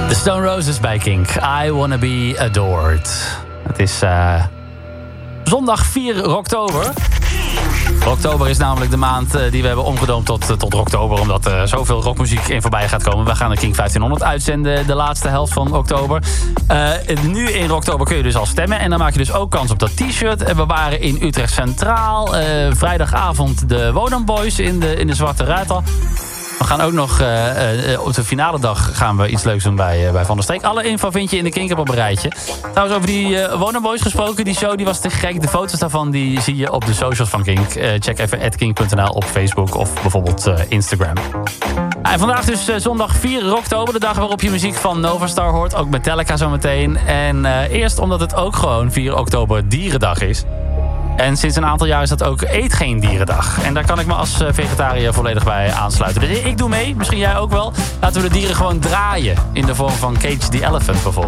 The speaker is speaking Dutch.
The Stone Roses bij Kink. I Wanna Be Adored. Het is zondag 4 oktober. Oktober is namelijk de maand die we hebben omgedoomd tot oktober. Omdat er zoveel rockmuziek in voorbij gaat komen. We gaan de Kink 1500 uitzenden de laatste helft van oktober. Nu in oktober kun je dus al stemmen. En dan maak je dus ook kans op dat t-shirt. En we waren in Utrecht Centraal. Vrijdagavond de Wodam Boys in de Zwarte Ruiter. We gaan ook nog op de finale dag gaan we iets leuks doen bij Van der Streek. Alle info vind je in de Kink op een rijtje. Trouwens, over die Wodam Boys gesproken. Die show die was te gek. De foto's daarvan die zie je op de socials van Kink. Check even @kink.nl op Facebook of bijvoorbeeld Instagram. En vandaag dus zondag 4 oktober. De dag waarop je muziek van Novastar hoort. Ook Metallica zometeen. En eerst omdat het ook gewoon 4 oktober Dierendag is. En sinds een aantal jaar is dat ook Eet Geen Dierendag. En daar kan ik me als vegetariër volledig bij aansluiten. Dus ik doe mee, misschien jij ook wel. Laten we de dieren gewoon draaien. In de vorm van Cage the Elephant bijvoorbeeld.